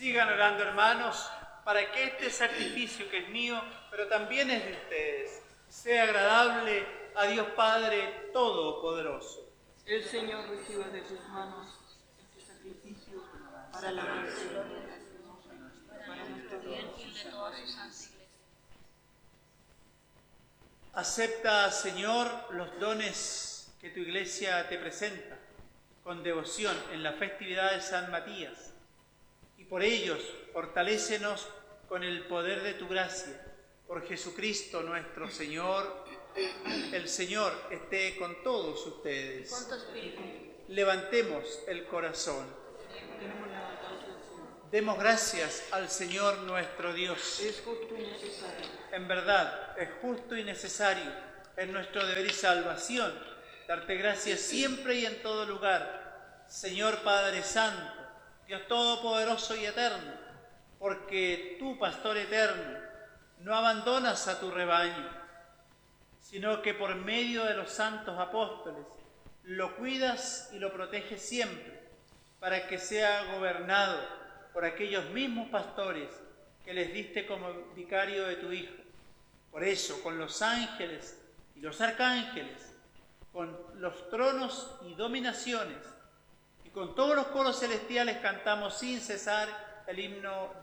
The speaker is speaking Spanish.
Sigan orando, hermanos, para que este sacrificio que es mío, pero también es de ustedes, sea agradable a Dios Padre Todopoderoso. El Señor reciba de tus manos este sacrificio para la gracia y la para nuestro bien y de toda su santa iglesia. Acepta, Señor, los dones que tu iglesia te presenta con devoción en la festividad de San Matías, y por ellos fortalécenos con el poder de tu gracia. Por Jesucristo nuestro Señor. El Señor esté con todos ustedes. Con tu espíritu. Levantemos el corazón. Demos gracias al Señor nuestro Dios. Es justo y necesario. En verdad, es justo y necesario, es nuestro deber y salvación, darte gracias siempre y en todo lugar, Señor Padre Santo, Dios Todopoderoso y Eterno, porque tú, Pastor eterno, no abandonas a tu rebaño, sino que por medio de los santos apóstoles lo cuidas y lo proteges siempre, para que sea gobernado por aquellos mismos pastores que les diste como vicario de tu Hijo. Por eso, con los ángeles y los arcángeles, con los tronos y dominaciones, y con todos los coros celestiales cantamos sin cesar el himno